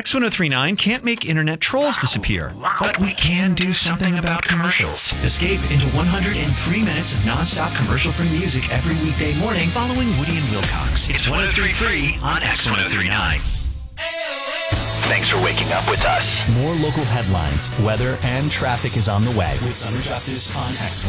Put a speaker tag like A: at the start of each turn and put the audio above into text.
A: X1039 can't make internet trolls disappear, but we can do something about commercials. Escape into 103 minutes of nonstop commercial-free music every weekday morning following Woody and Wilcox. It's 103 free on X1039.
B: Thanks for waking up with us.
C: More local headlines, weather, and traffic is on the way with Summer Justice on X1.